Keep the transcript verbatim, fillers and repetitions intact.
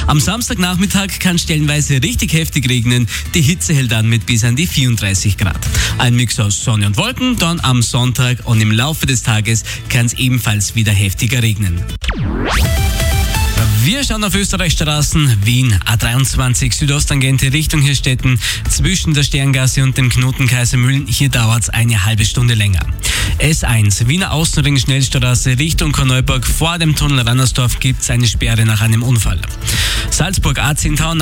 Am Samstagnachmittag kann stellenweise richtig heftig regnen. Die Hitze hält an mit bis an die vierunddreißig Grad. Ein Mix aus Sonne und Wolken, dann am Sonntag und im Laufe des Tages kann es ebenfalls wieder heftiger regnen. Wir schauen auf Österreichs Straßen. Wien, A dreiundzwanzig, Südosttangente Richtung Hirstetten, zwischen der Sterngasse und dem Knoten Kaisermühlen. Hier dauert es eine halbe Stunde länger. S eins, Wiener Außenring Schnellstraße Richtung Korneuburg. Vor dem Tunnel Rannersdorf gibt es eine Sperre nach einem Unfall. Salzburg A zehn